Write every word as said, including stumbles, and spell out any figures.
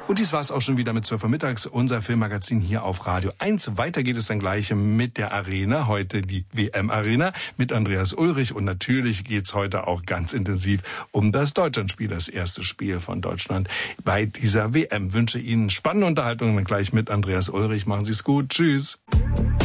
Und dies war es auch schon wieder mit zwölf Uhr mittags, unser Filmmagazin hier auf Radio eins. Weiter geht es dann gleich mit der Arena, heute die W M-Arena mit Andreas Ulrich. Und natürlich geht es heute auch ganz intensiv um das Deutschlandspiel, das erste Spiel von Deutschland bei dieser W M. Ich wünsche Ihnen spannende Unterhaltung gleich mit Andreas Ulrich. Machen Sie es gut. Tschüss.